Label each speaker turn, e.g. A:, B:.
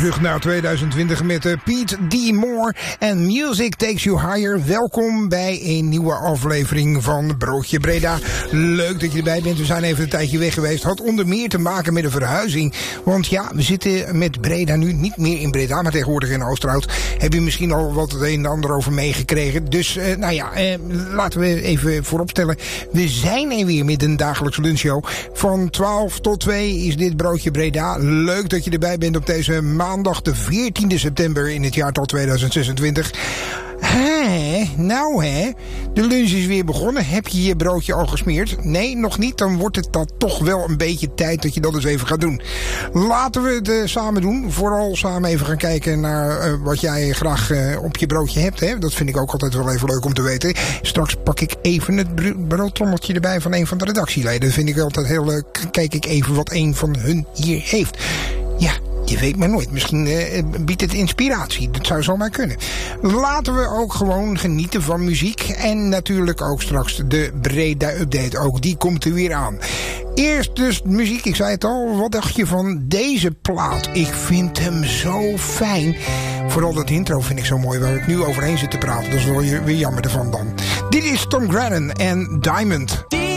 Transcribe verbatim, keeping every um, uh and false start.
A: terug naar tweeduizend twintig met uh, Pete D. Moore en Music Takes You Higher. Welkom bij een nieuwe aflevering van Broodje Breda. Leuk dat je erbij bent. We zijn even een tijdje weg geweest. Had onder meer te maken met een verhuizing. Want ja, we zitten met Breda nu niet meer in Breda, maar tegenwoordig in Oosterhout. Heb je misschien al wat het een en ander over meegekregen. Dus uh, nou ja, uh, laten we even vooropstellen. We zijn er weer met een dagelijkse lunchshow. Van twaalf tot twee is dit Broodje Breda. Leuk dat je erbij bent op deze maandag de veertiende september in het jaartal tweeduizend zesentwintig. Hé, nou hè, de lunch is weer begonnen. Heb je je broodje al gesmeerd? Nee, nog niet. Dan wordt het dan toch wel een beetje tijd dat je dat eens even gaat doen. Laten we het uh, samen doen. Vooral samen even gaan kijken naar uh, wat jij graag uh, op je broodje hebt. Hè? Dat vind ik ook altijd wel even leuk om te weten. Straks pak ik even het broodtrommeltje erbij van een van de redactieleden. Dat vind ik altijd heel leuk. Kijk ik even wat een van hun hier heeft. Ja. Je weet maar nooit. Misschien uh, biedt het inspiratie. Dat zou zomaar kunnen. Laten we ook gewoon genieten van muziek. En natuurlijk ook straks de Breda Update. Ook die komt er weer aan. Eerst dus muziek. Ik zei het al. Wat dacht je van deze plaat? Ik vind hem zo fijn. Vooral dat intro vind ik zo mooi. Waar ik nu overheen zit te praten. Dat is wel weer jammer ervan dan. Dit is Tom Grennan en Diamond.